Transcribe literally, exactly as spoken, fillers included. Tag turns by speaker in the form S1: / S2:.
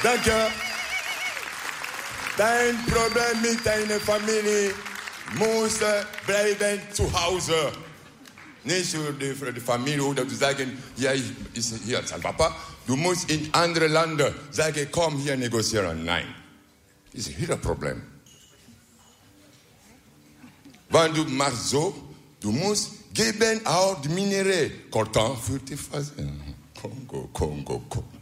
S1: Danke. Dein Problem mit deiner Familie muss bleiben zu Hause. Nicht für die, für die Familie oder zu sagen, ja, ich ist hier sein Papa. Du musst in andere Länder sagen, komm hier negozieren. Nein. Das ist ihr Problem. Wenn du machst so, du musst geben auch die Minerais. Coltan für die Phase. Kongo, Kongo, Kongo.